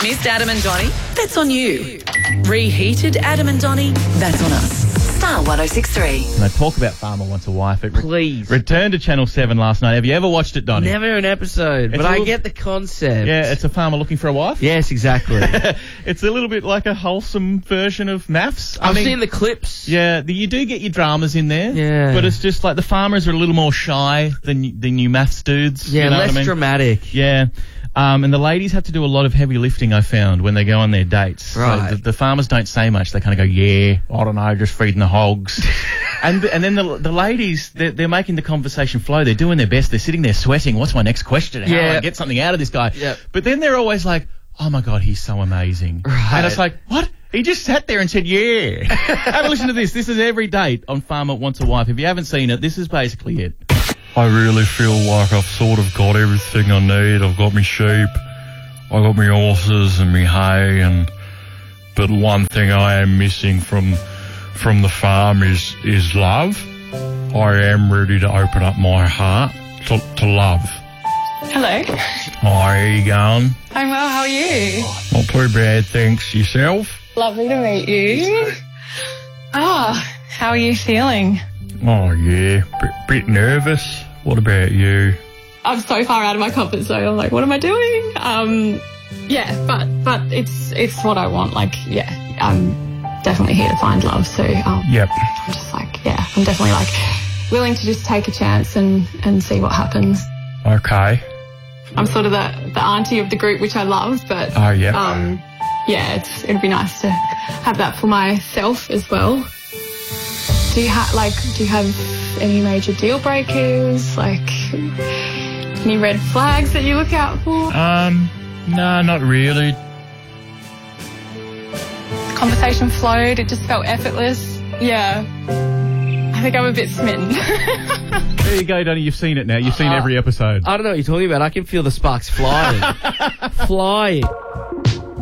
Reduced Adam and Donnie? That's on you. Reheated Adam and Donnie? That's on us. Star 106.3. And they talk about Farmer Wants a Wife. It Please. returned to Channel 7 last night. Have you ever watched it, Donnie? Never an episode, but I get the concept. Yeah, it's a farmer looking for a wife. Yes, exactly. It's a little bit like a wholesome version of MAFS. I've seen the clips. Yeah, you do get your dramas in there. Yeah. But it's just like the farmers are a little more shy than you MAFS dudes. Yeah, you know less what I mean? dramatic. Yeah. And the ladies have to do a lot of heavy lifting, I found, when they go on their dates. Right. So the farmers don't say much. They kind of go, yeah, I don't know, just feeding the hogs. and then the ladies, they're making the conversation flow. They're doing their best. They're sitting there sweating. What's my next question? How do I get something out of this guy? Yep. But then they're always like, oh, my God, he's so amazing. Right. And it's like, what? He just sat there and said, yeah. Have a listen to this. This is every date on Farmer Wants a Wife. If you haven't seen it, this is basically it. I really feel like I've sort of got everything I need. I've got my sheep, I've got my horses and my hay, but one thing I am missing from the farm is love. I am ready to open up my heart to love. Hello. Hi, how you going? I'm well, how are you? Not too bad, thanks. Yourself? Lovely to meet you. How are you feeling? Oh, yeah, bit nervous. What about you? I'm so far out of my comfort zone. I'm like, what am I doing? But it's what I want. Like, yeah, I'm definitely here to find love. So, Yep. I'm just like, yeah, I'm definitely like willing to just take a chance and see what happens. Okay. I'm sort of the auntie of the group, which I love, but Oh, yeah. it'd be nice to have that for myself as well. Do you have any major deal breakers? Like any red flags that you look out for? No, not really. The conversation flowed. It just felt effortless. Yeah. I think I'm a bit smitten. There you go, Donnie. You've seen it now. You've seen every episode. I don't know what you're talking about. I can feel the sparks flying. Flying.